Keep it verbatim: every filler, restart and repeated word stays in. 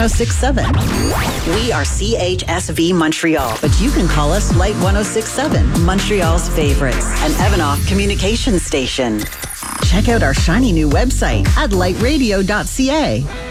oh six seven. We are C H S V Montreal, but you can call us Light one oh six seven, Montreal's favorites, an Evanoff communication station. Check out our shiny new website at light radio dot c a.